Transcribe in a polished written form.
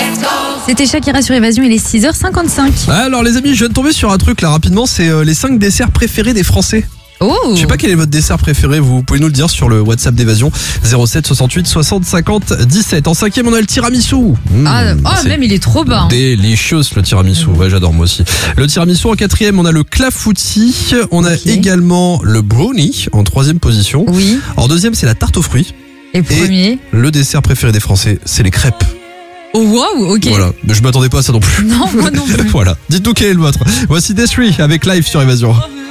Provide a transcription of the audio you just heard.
C'était Shakira sur Évasion, il est 6h55. Alors les amis, je viens de tomber sur un truc là rapidement, c'est les 5 desserts préférés des Français. Oh. Je sais pas quel est votre dessert préféré, vous pouvez nous le dire sur le WhatsApp d'Évasion 07 68 60 50 17. En 5e, on a le tiramisu. Même il est trop bas. Délicieux le tiramisu, ouais j'adore moi aussi. Le tiramisu en 4e, on a le clafoutis, on a également le brownie en 3e position. Oui. En 2e, c'est la tarte aux fruits. Et premier. Le dessert préféré des Français, c'est les crêpes. Oh wow, ok. Voilà, mais je m'attendais pas à ça non plus. Non, moi non plus. Voilà, dites-nous quel est le vôtre. Voici Desri avec Live sur Évasion.